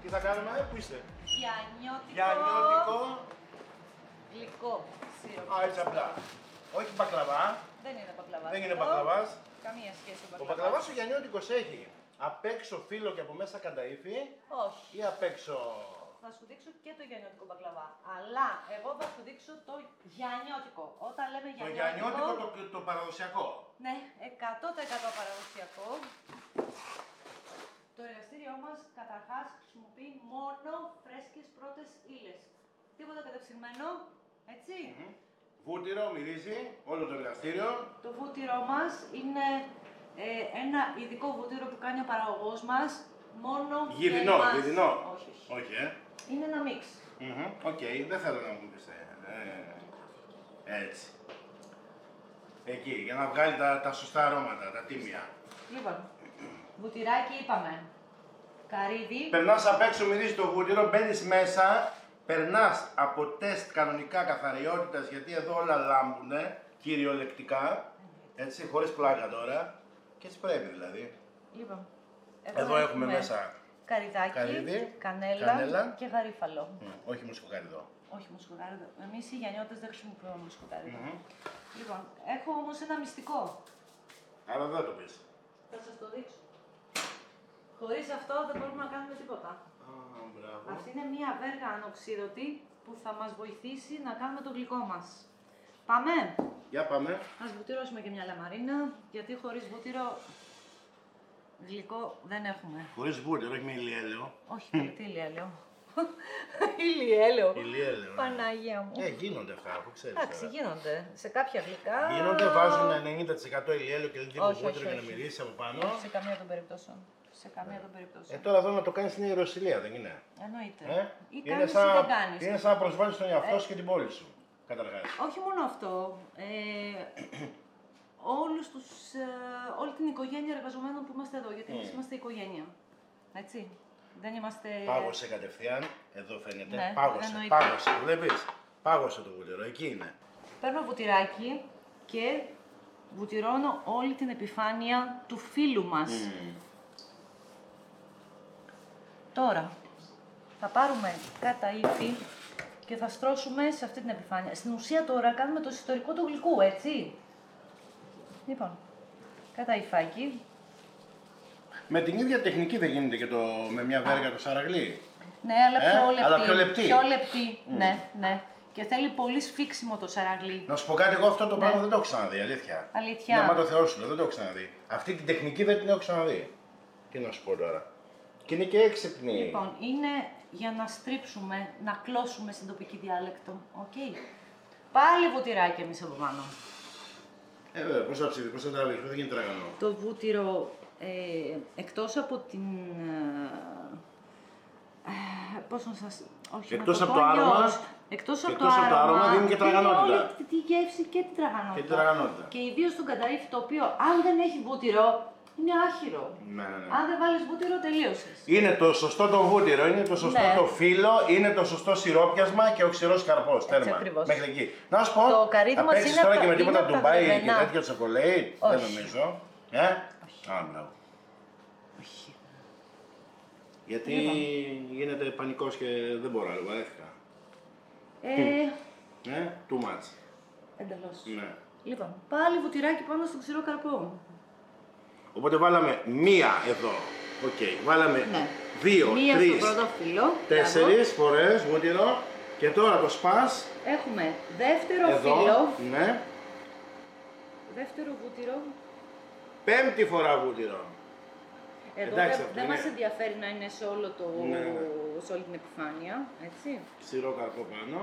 Τι θα κάνουμε, πού είστε? Γιαννιώτικο γλυκό σιροπ. Α, έτσι απλά. Όχι μπακλαβά. Δεν είναι μπακλαβάς. Δεν είναι μπακλαβάς. Καμία σχέση με Ο μπακλαβάς ο γιαννιώτικος έχει απ' έξω φύλλο και από μέσα κανταΐφι. Όχι. Ή απ' έξω. Θα σου δείξω και το γιαννιώτικο μπακλαβά. Αλλά εγώ θα σου δείξω το γιαννιώτικο. Όταν λέμε Το γιαννιώτικο. γιαννιώτικο το παραδοσιακό. Ναι, 100% παραδοσιακό. Το εργαστήριό μας καταρχάς χρησιμοποιεί μόνο φρέσκες πρώτες ύλες. Τίποτα κατεψυγμένο, έτσι. Βούτυρο, μυρίζει, όλο το εργαστήριο. Το βούτυρό μας είναι ένα ειδικό βούτυρο που κάνει ο παραγωγός μας μόνο Γυδινό, για εμάς. γυδινό. Όχι, όχι. Όχι, Είναι ένα μίξ. Οκ, δεν θέλω να μου πεις έτσι. Εκεί, για να βγάλει τα σωστά αρώματα, τα τίμια. Λοιπόν, βουτυράκι είπαμε. Καρύδι. Περνάς απ' έξω, μυρίζει το βούτυρο, μπαίνεις μέσα, περνάς από τεστ κανονικά καθαριότητας, γιατί εδώ όλα λάμπουνε, κυριολεκτικά, έτσι, χωρίς πλάκα τώρα, και έτσι πρέπει δηλαδή. Λοιπόν, Εδώ έχουμε μέσα καρυδάκι, καρύδι, κανέλα, κανέλα. και γαρίφαλο. Όχι μουσικοκαριδό. Όχι μουσικοκάριδο. Εμείς οι Γιαννιώτες δεν χρησιμοποιούμε μουσικοκάριδο. Λοιπόν, έχω όμως ένα μυστικό. Άρα δεν το πεις. Θα σας το δείξω. Χωρίς αυτό δεν μπορούμε να κάνουμε τίποτα. Μπράβο. Αυτή είναι μια βέργα ανοξίδωτη που θα μας βοηθήσει να κάνουμε το γλυκό μας. Πάμε! Για πάμε. Ας βουτυρώσουμε και μια λαμαρίνα, γιατί χωρίς βούτυρο γλυκό δεν έχουμε. Χωρίς βούτυρο, όχι με ηλιέλαιο. Όχι, τι ηλιέλαιο. Ηλιέλαιο. Ηλιέλαιο. Παναγία μου. Γίνονται αυτά, που ξέρεις. Εντάξει, τώρα. γίνονται. Σε κάποια γλυκά. Γίνονται, βάζουν 90% ηλιέλαιο και λίγο Όχι, βούτυρο όχι, για να όχι. μυρίσει από πάνω. Όχι, σε καμία των περιπτώσεων. Σε καμία των περιπτώσεων. Τώρα εδώ να το κάνεις είναι ιεροσυλία, δεν είναι? Εννοείται. Ή Είναι κάνεις ή σαν, δεν κάνεις. είναι σαν να προσβάλλεις τον εαυτό σου και την πόλη σου. Καταρχάς. Όχι μόνο αυτό. Όλη την οικογένεια εργαζομένων που είμαστε εδώ, γιατί εμείς είμαστε οικογένεια. Έτσι. Δεν είμαστε. Πάγωσε κατευθείαν, εδώ φαίνεται. Ναι, πάγωσε, εννοείται. πάγωσε. Το βλέπεις. Πάγωσε το βούτυρο, εκεί είναι. Παίρνω βουτυράκι και βουτυρώνω όλη την επιφάνεια του φύλλου μας. Τώρα, θα πάρουμε καταΐφι και θα στρώσουμε σε αυτή την επιφάνεια. Στην ουσία τώρα κάνουμε το ιστορικό του γλυκού, έτσι. Λοιπόν, καταΐφάκι. Με την ίδια τεχνική δεν γίνεται και με μια βέργα το σαραγλί. Ναι, αλλά πιο λεπτή. Αλλά πιο λεπτή. Πιο λεπτή, ναι, ναι. Και θέλει πολύ σφίξιμο το σαραγλί. Να σου πω κάτι, εγώ αυτό το πράγμα δεν το έχω ξαναδεί, αλήθεια. Αλήθεια. Ναι, μα το Θεό σου, δεν το έχω ξαναδεί. Αυτή την τεχνική δεν την έχω ξαναδεί. Τι να σου πω τώρα. Και είναι και έξυπνη. Λοιπόν, είναι για να στρίψουμε, να κλώσουμε στην τοπική διάλεκτο. Οκ. Πάλι βουτυράκι εμείς από πάνω. Βέβαια, πώς θα ψηφίσει, πώς θα τραβήξει, δεν γίνεται τραγανό. Το βούτυρο, εκτός από την... πώς να σας... Όχι, Εκτός να από το άρωμα, αλλιώς. Εκτός από το άρωμα, δίνει και τραγανότητα. δίνει όλη τη γεύση και την τραγανότητα. Και την τραγανότητα. Και ιδίως στον καταΐφι, το οποίο αν δεν έχει βούτυρο, είναι άχυρο. Ναι. Αν δεν βάλεις βούτυρο, τελείωσες. Είναι το σωστό το βούτυρο, είναι το σωστό Ναι. το φύλλο, είναι το σωστό σιρόπιασμα και ο ξηρός καρπός. Τέρμα. ακριβώς. Μέχρι εκεί. Να σου πω, Το καρύδι θα μας παίξεις είναι τώρα από και με τα- τίποτα είναι από τα Ντουμπάι και δεδενά. τέτοιο τσοκολέιτ. Δεν Όχι. νομίζω. Μπράβο. Όχι. Γιατί Λοιπόν. γίνεται πανικός και δεν μπορώ άλλο, βαρέθηκα. Too much. Εντελώς. Ναι. Λοιπόν, πάλι βουτυράκι πάνω στον ξηρό καρπό. Οπότε βάλαμε μία εδώ. Οκ. Βάλαμε Ναι. δύο, Μία τρεις, στο πρώτο φύλλο. τέσσερις φορές βούτυρο και τώρα το σπάς Έχουμε δεύτερο εδώ. φύλλο. Ναι. Δεύτερο βούτυρο. Πέμπτη φορά βούτυρο. Εδώ Εντάξει, δεν αυτό μας είναι. ενδιαφέρει να είναι σε, όλο το, Ναι, ναι. σε όλη την επιφάνεια, έτσι. Ξηρό καρπό πάνω.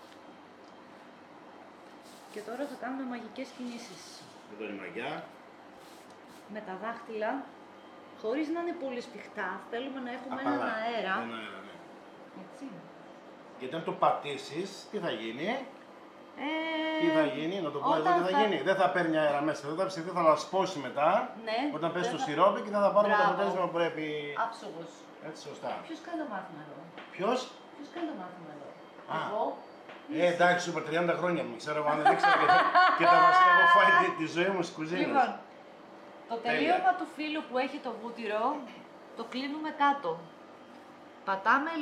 Και τώρα θα κάνουμε μαγικές κινήσεις. Εδώ είναι η μαγιά. Με τα δάχτυλα, χωρίς να είναι πολύ σφιχτά, θέλουμε να έχουμε έναν Απαλά. αέρα. Ένα αέρα, ναι. Έτσι. Γιατί αν το πατήσεις, τι θα γίνει. Ε, Τι θα γίνει, να το πω εδώ, όταν τι θα γίνει. Δεν θα παίρνει αέρα μέσα, δεν θα ψηθεί, θα λασπώσει μετά. Ναι, Όταν πέσει δεν το θα- σιρόπι και θα πάρουμε το Μπράβο. αποτέλεσμα που πρέπει. Άψογος. Έτσι, σωστά. Ποιος κάνει το μάθημα εδώ. Ποιος? Ποιος κάνει το μάθημα εδώ. Α. Εγώ. Εντάξει, σου είπα 30 χρόνια μου, ξέρω εγώ, αν δεν ήξερα και τα βασικά έχω φάει τη ζωή μου στις κουζίνες. Λοιπόν, το Τέλεια. τελείωμα του φύλλου που έχει το βούτυρο, το κλείνουμε κάτω. Πατάμε